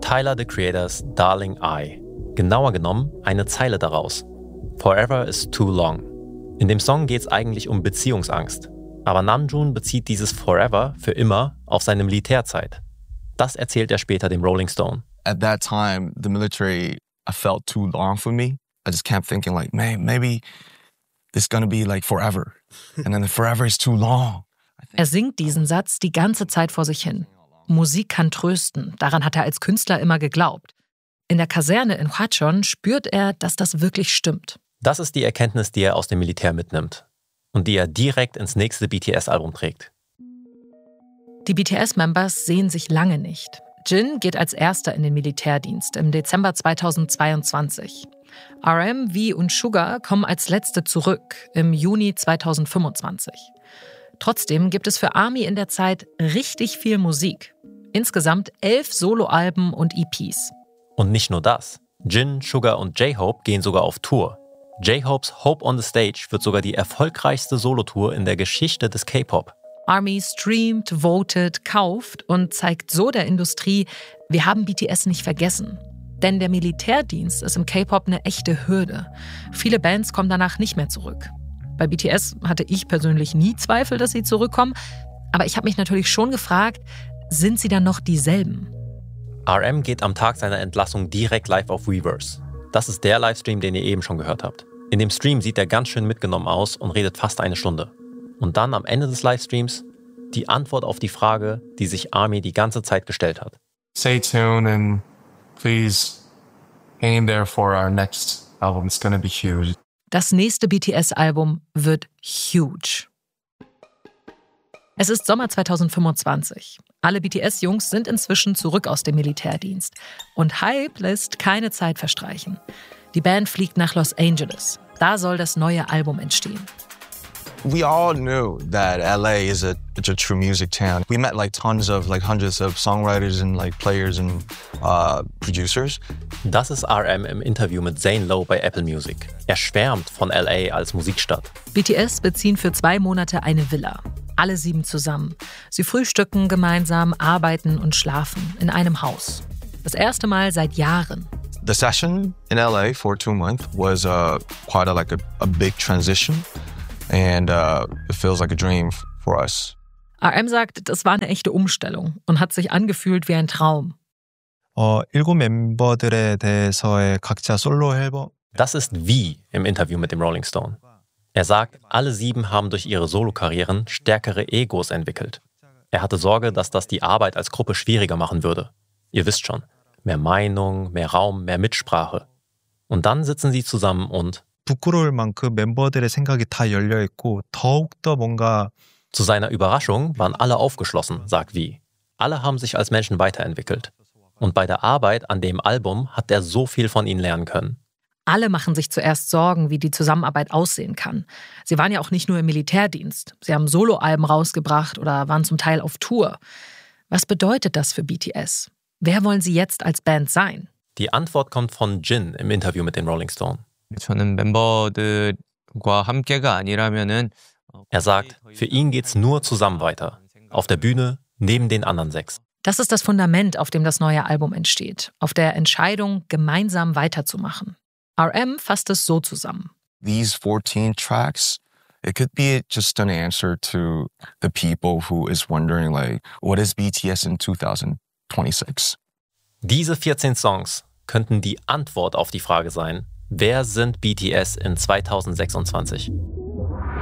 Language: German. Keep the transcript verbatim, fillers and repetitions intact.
Tyler, the Creator's Darling I. Genauer genommen eine Zeile daraus. Forever is too long. In dem Song geht es eigentlich um Beziehungsangst. Aber Namjoon bezieht dieses Forever für immer auf seine Militärzeit. Das erzählt er später dem Rolling Stone. At that time, the military, I felt too long for me. I just kept thinking like, man, maybe this is gonna be like forever. And then the forever is too long. Er singt diesen Satz die ganze Zeit vor sich hin. Musik kann trösten, daran hat er als Künstler immer geglaubt. In der Kaserne in Hwacheon spürt er, dass das wirklich stimmt. Das ist die Erkenntnis, die er aus dem Militär mitnimmt und die er direkt ins nächste B T S-Album trägt. Die B T S-Members sehen sich lange nicht. Jin geht als erster in den Militärdienst im Dezember zweitausendzweiundzwanzig. R M, V und Suga kommen als letzte zurück im Juni zweitausendfünfundzwanzig. Trotzdem gibt es für ARMY in der Zeit richtig viel Musik. Insgesamt elf Soloalben und E Ps. Und nicht nur das. Jin, Suga und J-Hope gehen sogar auf Tour. J-Hopes Hope on the Stage wird sogar die erfolgreichste Solotour in der Geschichte des K-Pop. ARMY streamt, votet, kauft und zeigt so der Industrie, wir haben B T S nicht vergessen. Denn der Militärdienst ist im K-Pop eine echte Hürde. Viele Bands kommen danach nicht mehr zurück. Bei B T S hatte ich persönlich nie Zweifel, dass sie zurückkommen. Aber ich habe mich natürlich schon gefragt, sind sie dann noch dieselben? R M geht am Tag seiner Entlassung direkt live auf Weverse. Das ist der Livestream, den ihr eben schon gehört habt. In dem Stream sieht er ganz schön mitgenommen aus und redet fast eine Stunde. Und dann am Ende des Livestreams die Antwort auf die Frage, die sich ARMY die ganze Zeit gestellt hat. Stay tuned and please hang in there for our next album. It's gonna be huge. Das nächste B T S-Album wird huge. Es ist Sommer zweitausendfünfundzwanzig. Alle B T S-Jungs sind inzwischen zurück aus dem Militärdienst. Und Hype lässt keine Zeit verstreichen. Die Band fliegt nach Los Angeles. Da soll das neue Album entstehen. We all knew that L A is a, it's a true music town. We met like tons of, like hundreds of songwriters and like players and uh, producers. Das ist R M im Interview mit Zane Lowe bei Apple Music. Er schwärmt von L A als Musikstadt. B T S beziehen für zwei Monate eine Villa. Alle sieben zusammen. Sie frühstücken gemeinsam, arbeiten und schlafen in einem Haus. Das erste Mal seit Jahren. The session in L A for two months was uh, quite a, like a, a big transition. And uh, it feels like a dream for us. R M sagt, das war eine echte Umstellung und hat sich angefühlt wie ein Traum. 어, 일곱 멤버들에 대해서의 각자 솔로 앨범. Das ist V im Interview mit dem Rolling Stone. Er sagt, alle sieben haben durch ihre Solokarrieren stärkere Egos entwickelt. Er hatte Sorge, dass das die Arbeit als Gruppe schwieriger machen würde. Ihr wisst schon, mehr Meinung, mehr Raum, mehr Mitsprache. Und dann sitzen sie zusammen und 부끄러울 만큼 멤버들의 생각이 다 열려 있고 더욱더 뭔가 zu seiner Überraschung waren alle aufgeschlossen, sagt V. Alle haben sich als Menschen weiterentwickelt. Und bei der Arbeit an dem Album hat er so viel von ihnen lernen können. Alle machen sich zuerst Sorgen, wie die Zusammenarbeit aussehen kann. Sie waren ja auch nicht nur im Militärdienst. Sie haben Soloalben rausgebracht oder waren zum Teil auf Tour. Was bedeutet das für B T S? Wer wollen sie jetzt als Band sein? Die Antwort kommt von Jin im Interview mit dem Rolling Stone. 저는 멤버들과 함께가 아니라면은 Er sagt, für ihn geht's nur zusammen weiter. Auf der Bühne, neben den anderen sechs. Das ist das Fundament, auf dem das neue Album entsteht. Auf der Entscheidung, gemeinsam weiterzumachen. R M fasst es so zusammen. These fourteen tracks, it could be just an answer to the people who is wondering like, what is B T S in twenty twenty-six? Diese vierzehn Songs könnten die Antwort auf die Frage sein, wer sind B T S in zweitausendsechsundzwanzig?